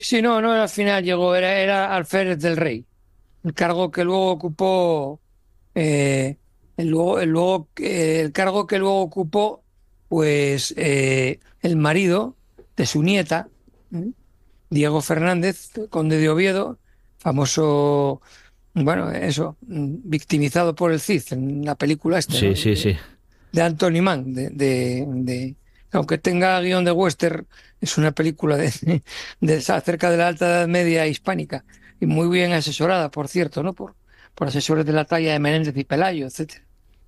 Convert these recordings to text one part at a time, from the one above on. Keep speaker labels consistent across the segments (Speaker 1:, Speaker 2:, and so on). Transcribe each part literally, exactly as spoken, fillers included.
Speaker 1: Sí, no, no, al final llegó, era, era alférez del rey, el cargo que luego ocupó, eh, el, luego, el, luego, eh, el cargo que luego ocupó, pues, eh, el marido de su nieta, ¿eh? Diego Fernández, conde de Oviedo, famoso, bueno, eso, mm, victimizado por el Cid en la película este,
Speaker 2: Sí,
Speaker 1: ¿no?
Speaker 2: sí,
Speaker 1: De,
Speaker 2: sí.
Speaker 1: de Anthony Mann, de, de, de- aunque tenga guión de western, es una película de, de, acerca de la Alta Edad Media hispánica y muy bien asesorada, por cierto, ¿no? Por, por asesores de la talla de Menéndez y Pelayo, etcétera.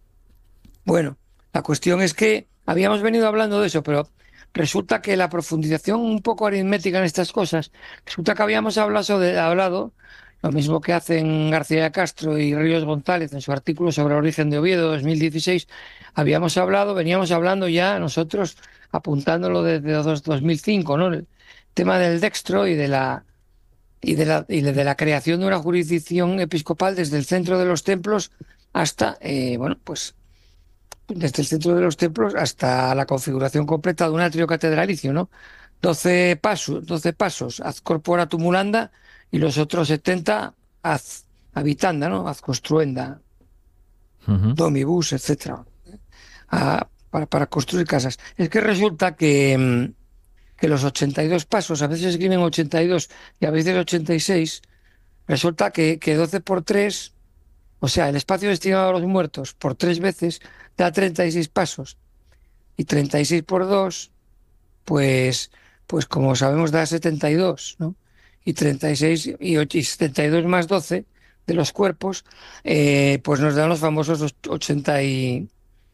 Speaker 1: Bueno, la cuestión es que habíamos venido hablando de eso, pero resulta que la profundización un poco aritmética en estas cosas, resulta que habíamos hablado, sobre- hablado lo mismo que hacen García Castro y Ríos González en su artículo sobre el origen de Oviedo dos mil dieciséis, habíamos hablado, veníamos hablando ya nosotros apuntándolo desde dos- 2005, ¿no? El tema del dextro y de la y de la, y de la creación de una jurisdicción episcopal desde el centro de los templos hasta, eh, bueno, pues desde el centro de los templos hasta la configuración completa de un atrio catedralicio, ¿no? Doce pasos, doce pasos, ad corpora tumulanda y los otros setenta ad habitanda, ¿no? Ad construenda,
Speaker 2: Ujú.
Speaker 1: domibus, etcétera, a- para, para construir casas. Es que resulta que, mm, que los ochenta y dos pasos, a veces se escriben ochenta y dos y a veces ochenta y seis, resulta que, que doce por tres, o sea, el espacio destinado a los muertos por tres veces da treinta y seis pasos. Y treinta y seis por dos, pues, pues como sabemos da setenta y dos, ¿no? Y treinta y seis y, och- y setenta y dos más doce de los cuerpos, eh, pues nos dan los famosos och- ochenta y...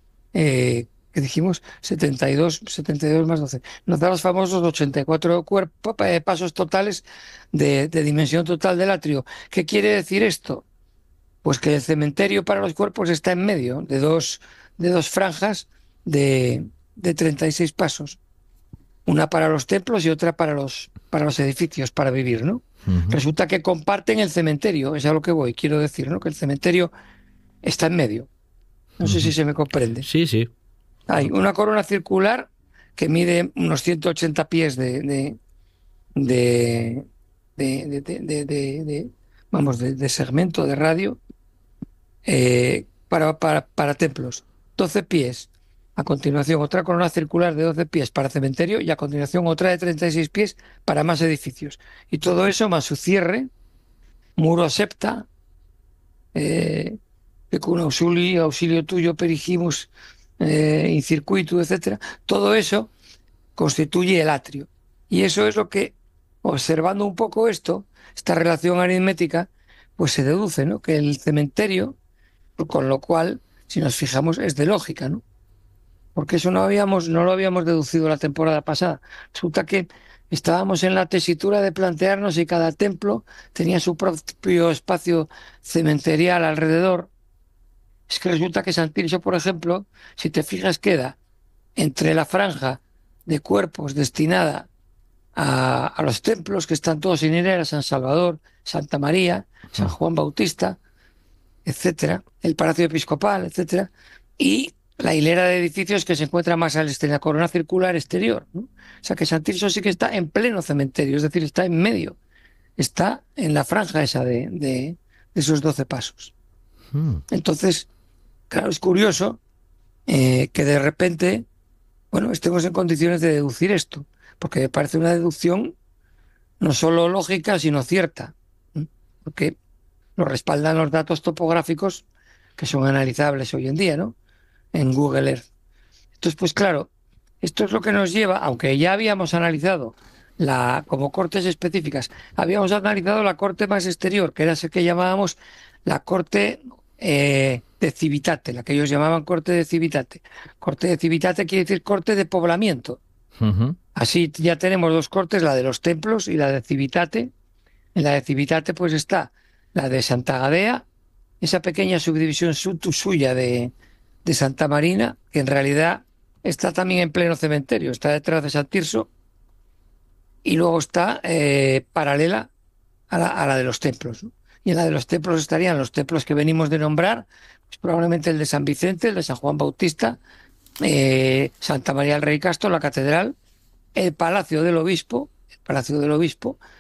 Speaker 1: Eh, ¿qué dijimos? setenta y dos, setenta y dos más doce. Nos da los famosos ochenta y cuatro cuerpo- eh, pasos totales de, de dimensión total del atrio. ¿Qué quiere decir esto? Pues que el cementerio para los cuerpos está en medio de dos, de dos franjas de, de treinta y seis pasos, una para los templos y otra para los, para los edificios, para vivir, ¿no?
Speaker 2: Ujú.
Speaker 1: Resulta que comparten el cementerio, es a lo que voy, quiero decir, ¿no? Que el cementerio está en medio. No sé si
Speaker 2: Ujú.
Speaker 1: se me comprende.
Speaker 2: Sí, sí.
Speaker 1: Hay una corona circular que mide unos ciento ochenta pies de, de, de, de, de- de- de- de- de- vamos, de, de segmento de radio, eh, para, para, para templos. Doce pies. A continuación, otra corona circular de doce pies para cementerio y a continuación otra de treinta y seis pies para más edificios. Y todo eso más su cierre, muro septa, eh, que con auxilio, auxilio tuyo perigimus, eh, in circuito, etcétera. Todo eso constituye el atrio. Y eso es lo que, observando un poco esto, esta relación aritmética, pues se deduce, ¿no? Que el cementerio, con lo cual, si nos fijamos, es de lógica, ¿no? Porque eso no habíamos, no lo habíamos deducido la temporada pasada. Resulta que estábamos en la tesitura de plantearnos si cada templo tenía su propio espacio cementerial alrededor. Es que resulta que San Tirso, por ejemplo, si te fijas, queda entre la franja de cuerpos destinada a, a los templos que están todos en hilera, San Salvador, Santa María, San
Speaker 2: Ujú.
Speaker 1: Juan Bautista, etcétera, el Palacio Episcopal, etcétera, y la hilera de edificios que se encuentra más al este, en la corona circular exterior, ¿no? O sea que San Tirso sí que está en pleno cementerio, es decir, está en medio, está en la franja esa de, de, de esos doce pasos.
Speaker 2: Mm.
Speaker 1: Entonces, claro, es curioso, eh, que de repente, bueno, estemos en condiciones de deducir esto, porque me parece una deducción no solo lógica, sino cierta, ¿eh? Porque lo respaldan los datos topográficos que son analizables hoy en día, ¿no? En Google Earth. Entonces, pues claro, esto es lo que nos lleva, aunque ya habíamos analizado la, como cortes específicas, habíamos analizado la corte más exterior, que era ese que llamábamos la corte, eh, de civitate, la que ellos llamaban corte de civitate. Corte de civitate quiere decir corte de poblamiento.
Speaker 2: Ujú.
Speaker 1: Así ya tenemos dos cortes, la de los templos y la de civitate. En la de civitate pues está la de Santa Gadea, esa pequeña subdivisión su- suya de, de Santa Marina, que en realidad está también en pleno cementerio, está detrás de San Tirso, y luego está, eh, paralela a la, a la de los templos, ¿no? Y en la de los templos estarían los templos que venimos de nombrar, pues probablemente el de San Vicente, el de San Juan Bautista, eh, Santa María del Rey Castro, la catedral, el Palacio del Obispo, el Palacio del Obispo,